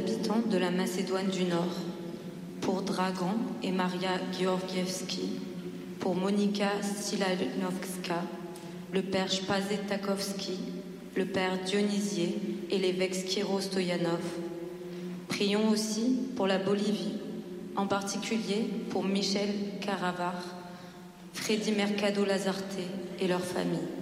habitants de la Macédoine du Nord, pour Dragan et Maria Georgievski, pour Monika Stilanovska, le père Spazetakovski, le père Dionysier et l'évêque Skiro Stoyanov. Prions aussi pour la Bolivie, en particulier pour Michel Caravar, Freddy Mercado Lazarte et leurs familles.